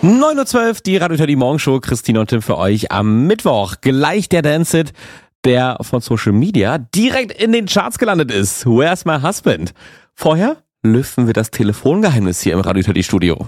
9:12 Uhr, die Radio Teddy Morgenshow. Christina und Tim für euch am Mittwoch. Gleich der Dance-Hit, der von Social Media direkt in den Charts gelandet ist. Where's My Husband? Vorher lüften wir das Telefongeheimnis hier im Radio Teddy Studio.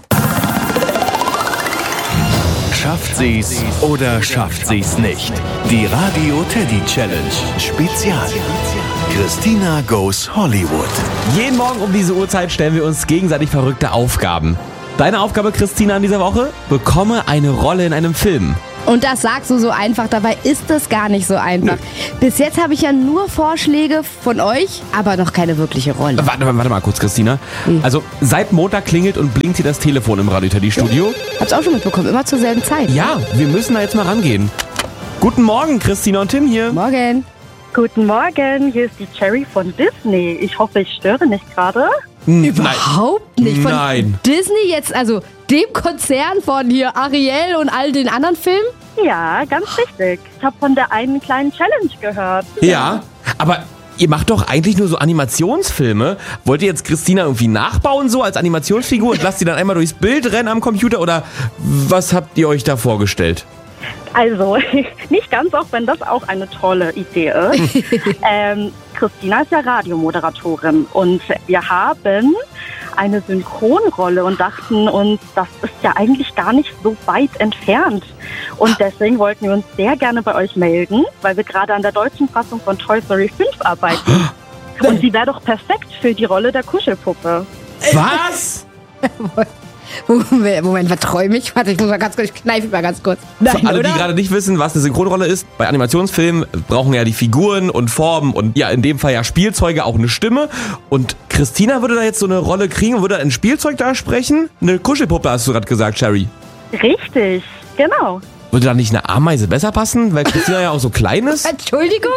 Schafft sie's oder schafft sie's nicht? Die Radio Teddy Challenge Spezial. Christina goes Hollywood. Jeden Morgen um diese Uhrzeit stellen wir uns gegenseitig verrückte Aufgaben. Deine Aufgabe, Christina, in dieser Woche? Bekomme eine Rolle in einem Film. Und das sagst du so einfach, dabei ist es gar nicht so einfach. Bis jetzt habe ich ja nur Vorschläge von euch, aber noch keine wirkliche Rolle. Warte mal kurz, Christina. Also seit Montag klingelt und blinkt hier das Telefon im Radio Teddy Studio. Hab's auch schon mitbekommen, immer zur selben Zeit. Ja, wir müssen da jetzt mal rangehen. Guten Morgen, Christina und Tim hier. Morgen. Guten Morgen, hier ist die Cherry von Disney. Ich hoffe, ich störe nicht gerade. Überhaupt nicht. Von Nein. Disney jetzt, also dem Konzern von hier Ariel und all den anderen Filmen? Ja, ganz richtig. Ich habe von der einen kleinen Challenge gehört. Ja, aber ihr macht doch eigentlich nur so Animationsfilme. Wollt ihr jetzt Christina irgendwie nachbauen so als Animationsfigur und lasst sie dann einmal durchs Bild rennen am Computer oder was habt ihr euch da vorgestellt? Also, nicht ganz, auch wenn das auch eine tolle Idee ist. Christina ist ja Radiomoderatorin und wir haben eine Synchronrolle und dachten uns, das ist ja eigentlich gar nicht so weit entfernt. Und deswegen wollten wir uns sehr gerne bei euch melden, weil wir gerade an der deutschen Fassung von Toy Story 5 arbeiten. Und sie wäre doch perfekt für die Rolle der Kuschelpuppe. Was? Moment, was träume ich? Warte, ich muss mal ganz kurz, ich kneife mal ganz kurz. Nein, Für alle, oder? die gerade nicht wissen, was eine Synchronrolle ist, bei Animationsfilmen brauchen ja die Figuren und Formen und ja, in dem Fall ja Spielzeuge auch eine Stimme. Und Christina würde da jetzt so eine Rolle kriegen und würde ein Spielzeug da sprechen? Eine Kuschelpuppe, hast du gerade gesagt, Cherry. Richtig, genau. Würde da nicht eine Ameise besser passen, weil Christina ja auch so klein ist? Entschuldigung?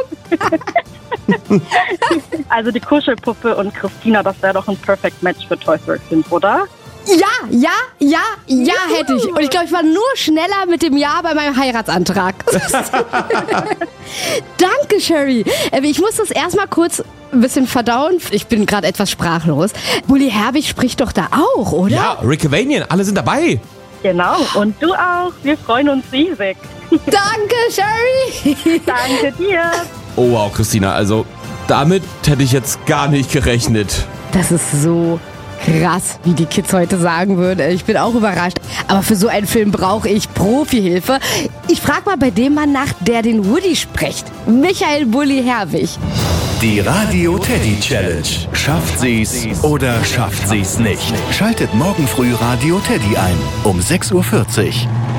Also die Kuschelpuppe und Christina, das wäre doch ein Perfect Match für Toy Story 5, oder? Ja, hätte ich. Und ich glaube, ich war nur schneller mit dem Ja bei meinem Heiratsantrag. Danke, Sherry. Ich muss das erstmal kurz ein bisschen verdauen. Ich bin gerade etwas sprachlos. Bully Herbig spricht doch da auch, oder? Ja, Rick Cavanian, alle sind dabei. Genau, und du auch. Wir freuen uns riesig. Danke, Sherry. Danke dir. Oh wow, Christina, also damit hätte ich jetzt gar nicht gerechnet. Das ist so krass, wie die Kids heute sagen würden. Ich bin auch überrascht. Aber für so einen Film brauche ich Profihilfe. Ich frage mal bei dem Mann nach, der den Woody spricht. Michael Bully Herbig. Die Radio Teddy Challenge. Schafft sie's oder schafft sie's nicht? Schaltet morgen früh Radio Teddy ein um 6:40 Uhr.